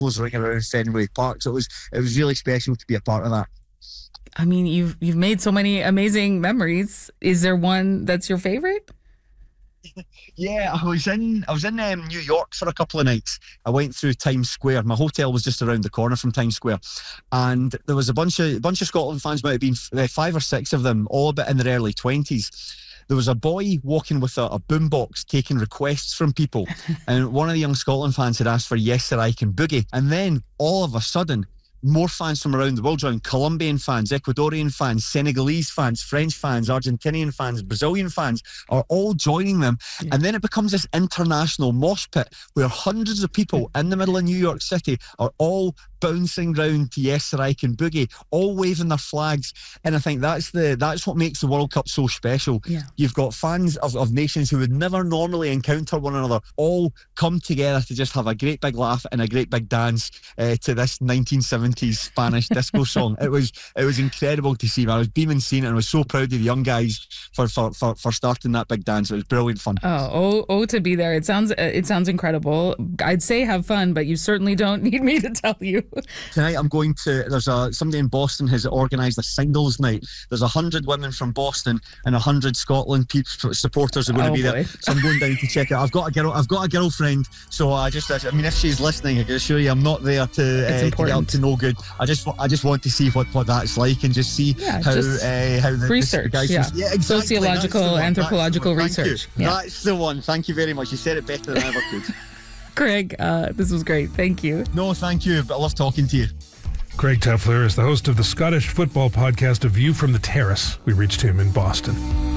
was ringing around Fenway Park. So it was really special to be a part of that. I mean, you've made so many amazing memories. Is there one that's your favorite? Yeah, I was in New York for a couple of nights. I went through Times Square. My hotel was just around the corner from Times Square, and there was a bunch of Scotland fans. Might have been 5 or 6 of them, all a bit in their early 20s. There was a boy walking with a boombox taking requests from people, and one of the young Scotland fans had asked for Yes Sir I Can Boogie, and then all of a sudden, more fans from around the world joined. Colombian fans, Ecuadorian fans, Senegalese fans, French fans, Argentinian fans, Brazilian fans are all joining them. Yeah. And then it becomes this international mosh pit where hundreds of people in the middle of New York City are all bouncing round to Yes Sir I Can Boogie, all waving their flags. And I think that's what makes the World Cup so special. Yeah. You've got fans of nations who would never normally encounter one another all come together to just have a great big laugh and a great big dance to this 1970s Spanish disco song. It was incredible to see. I was beaming seeing it, and I was so proud of the young guys for starting that big dance. It was brilliant fun. Oh, to be there. It sounds incredible. I'd say have fun, but you certainly don't need me to tell you. Tonight I'm going to, somebody in Boston has organised a singles night. There's 100 women from Boston and 100 Scotland supporters are going to be there. So I'm going down to check it out. I've got a girlfriend, so if she's listening, I can assure you I'm not there to get up to no good. I just want to see what that's like, and just see how the research, the guys exactly. Sociological, anthropological research. That's the one. Thank you very much. You said it better than I ever could. Craig, this was great. Thank you. No, thank you. But I love talking to you. Craig Tefler is the host of the Scottish football podcast A View from the Terrace. We reached him in Boston.